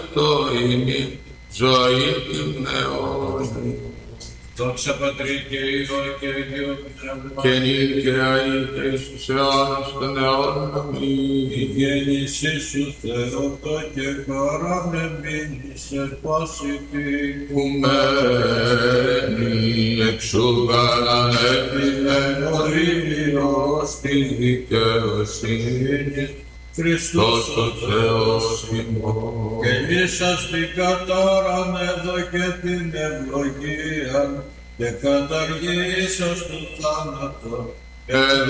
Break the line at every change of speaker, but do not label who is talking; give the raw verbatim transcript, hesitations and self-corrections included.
το ημί ζωή την αιώνη.
Δόξα Πατρί και Υιό και Αγίο Πνεύμα.
Και νυν και αεί και εις τους αιώνας των αιώνων. Αμήν.
Η γέννησή σου Θεότο και χαρά με μείνησε πάση
Που μένει εξούγαραν έπινεν ορίμηνος της δικαιοσύνης. Χριστός ο Θεός ημών.
Και λύσαστη κατάραν εδώ και την ευλογία και καταργήσας του θάνατο.
Εδώ